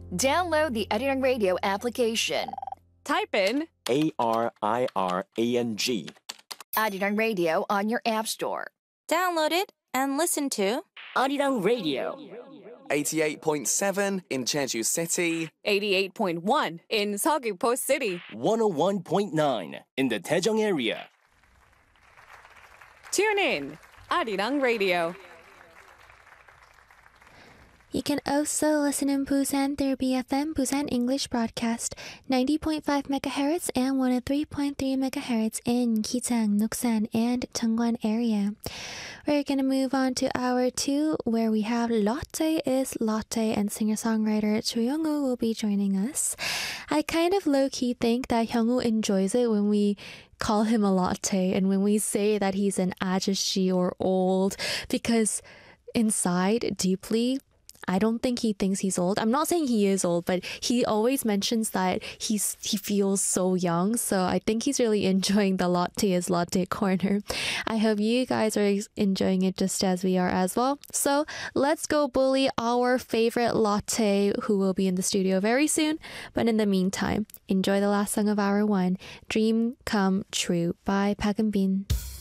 Download the Arirang Radio application. Type in ARIRANG. Arirang Radio on your app store. Download it and listen to Arirang Radio. 88.7 in Jeju City. 88.1 in Seogwipo City. 101.9 in the Daejeong area. Tune in, Arirang Radio. You can also listen in Busan through BFM Busan English Broadcast 90.5 MHz and 103.3 MHz in Gijang, Noksan, and Cheongwan area. We're going to move on to hour 2 where we have Lotte is Lotte and singer-songwriter Cho Young-woo will be joining us. I kind of low-key think that Hyung-woo enjoys it when we call him a latte and when we say that he's an ajashi or old, because inside, deeply, I don't think he thinks he's old. I'm not saying he is old, but he always mentions that he feels so young. So I think he's really enjoying the Lotte is Lotte corner. I hope you guys are enjoying it just as we are as well. So let's go bully our favorite Lotte who will be in the studio very soon. But in the meantime, enjoy the last song of hour 1, Dream Come True by Park Eun Bin.